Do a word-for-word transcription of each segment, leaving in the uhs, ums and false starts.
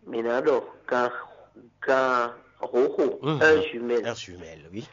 Minado, quand, quand, rojo, Mhm. un jumelle. Un jumelle, oui.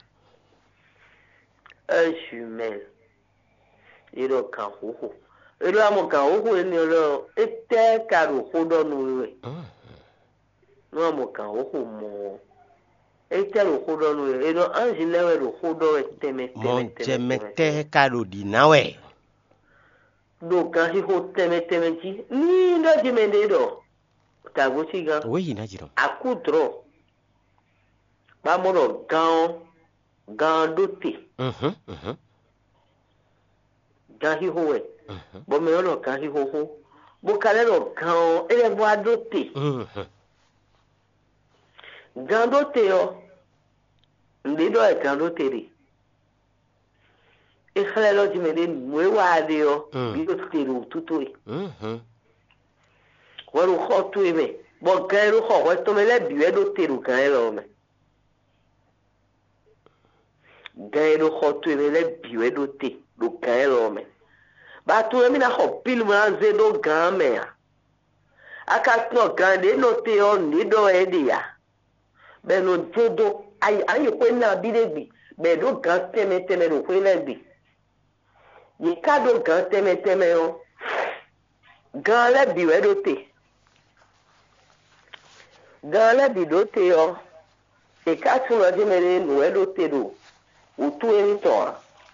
Un jumelle. Et le quand rojo. Et là, mon quand rojo, il y a le, était caro, rodo, nous, Mhm. nous, mon quand rojo, mon, était le rodo, nous, et le, un jumelle, le rodo, et teme, Mon teme, teme, jemete teme. Carolina, ouais. Donc, quand il faut teme, teme, ti, ni, là, je me dis, ta goutiga, Oui, Najiro. à coudre, pas mon gant, gant doté, Mhm. Mhm. gant hi hoé. Mhm. Bon, mais on a gant hi ho ho. Bon, calé le gant, et les voix doté. Mhm. Gant doté, oh, ndido e gant doté ri. E khale lo jime de mwe wade yo, Mm. bi do tiru tutui. Mhm. Waru kho tuwe me. Bon, gant ru kho, wa to me le biwe do tiru gant lo me. Gant ru kho tuwe me le biwe do te, do gant lo me. Ba tuwe mi na kho pil mo an ze do gant me ya. Aka tno gant de no te yo ndido e di ya. Ben no jodo, ay ay ko na bi de bi. Ben do gant teme teme no ko le bi. Ye ka do gant teme teme yo. Gant le bi we do te. Gant le bi do te yo. E ka tu no di me le no we do te do. O tu e mi to.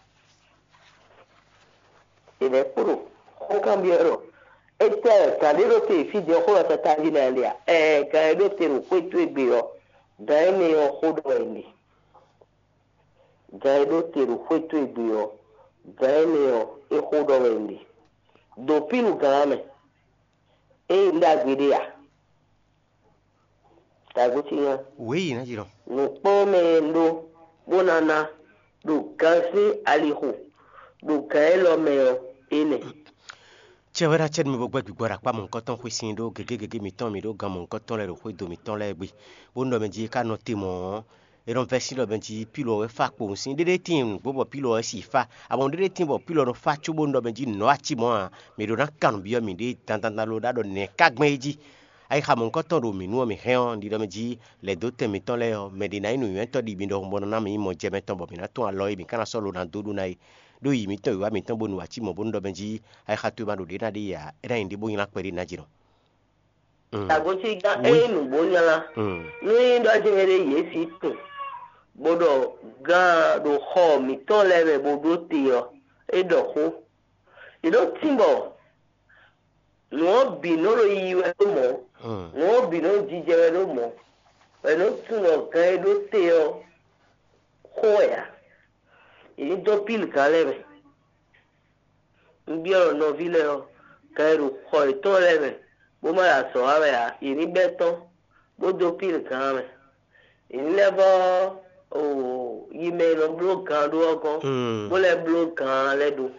E le puro. Ko cambiero. E te ka de do te fi de ko la ta di na le ya. E ka do te ro ko tu e bi yo. Gant me yo ko do e ni. Gant do te ro ko tu e bi yo. Gant me yo e ko do e ni. Do pilu gant me. E nda gbede ya. Ta go ti yan. Oui, Najiro. No pome ndo bonana do kansi alihu. Do kaelo me ene. Chewera chen mi bogba gbigora pa mon koton kwisin do gege gege mi ton mi do gan mon koton le ro kwe do mi ton le gbe. Bo ndo me ji ka note mo. E don versi lo ben ji pilo e fa ko sin dede tin bo bo pilo e si fa. Abon dede tin bo pilo no fa chu bo ndo me ji no achi mo a. Mi do na kan bi mi de tan tan lo da do ne kagme ji. Ai ha mon koton do mi nu mi heon di do me ji le do te mi ton le o me di na inu yen to di bi do mo na mi mo je me ton bo mi na ton aloy mi kana so lo na do do na do yi mi to wa mi ton bo nu achi mo bo ndo me ji ai ha tu ma do de na di ya era indi bo yin la kweri na jiro. Ta go ti ga Oui. e nu bonyala. Mm. Ni ndo jere ye si tu. Bodo ga do ho mi to le me bodo ti yo. E do ho. E do timbo. No bi no ro yi we mo. Mm. No bi no jije we do mo. E no tu no ga e do te yo. Ho ya. E do pil ka le me. Mbi oro no vile yo. Ka e ro ho e to le me. Bo ma ya so ave ya. E ni beton. Bo do pil ka me. E ni le bo o yi me no blo kan do ogon. Mm. Bo le blo kan le do.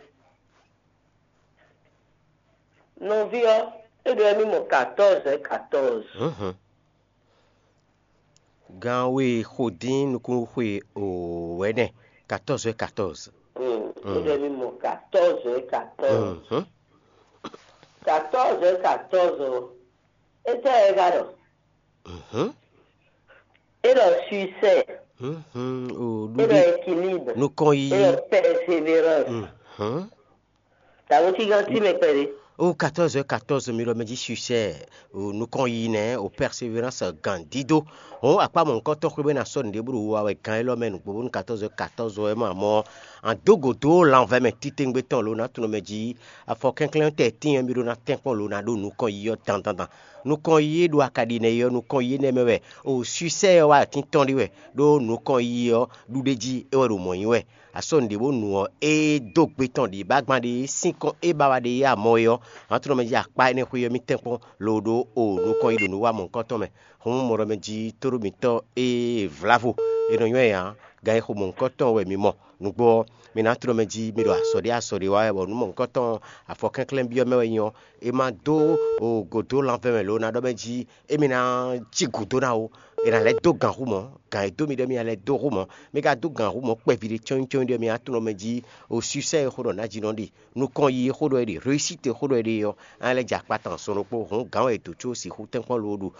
No vio. E do mi mo quatorze quatorze. Mhm. Gan we hodin nuku we o wene quatorze quatorze. Mm. Mm. E do mi mo quatorze quatorze. Mhm. quatorze quatorze. E te e gado. Mhm. E do succès. Mhm. O E do lubi équilibre. nu kon E yi. do persévérance. Mhm. Ta go ti gan ti me pere. O quatorze quatorze mi lo me di succès o nu kon yi ne o persévérance gandido o akpa mon koto kwe na son de buru wa we kan lo men gbo nu quatorze quatorze e ma mo en dogodo l'envers me titengbe ton lo na tu no me di afo kenklen te tin mi do na tenkon lo na do nu kon yi yo tan tan tan nu kon yi do akadi ne yo nu kon yi ne me we o succès wa tin ton di we do nu kon yi yo du deji e wo mo yi we ason de bo nu e dogbe ton di bagman de cinq e bawa de ya moyo antino me ya pa ne kuyo mi tempo lodo o nu kon ido nu wa mon koto me hon mo me ji toro mi to e vlavo e no ywe ya ga e mon koto we mi mo nu gbo mi na tro me ji mi do asori asori wa e bo nu mon koto afo kenklen bi o me we yon e ma do o godo l'enfer me lo na do me ji e mi na ji godo na o e na le do gan humo ga e do mi de mi ale do humo mi ga do gan humo pe vi de chon chon de mi atino me ji o succès ho do na ji no di nu kon yi ho do e di réussite ho do e di yo an le jakpa tan sono po hon gan e to cho si hu ten kon lo du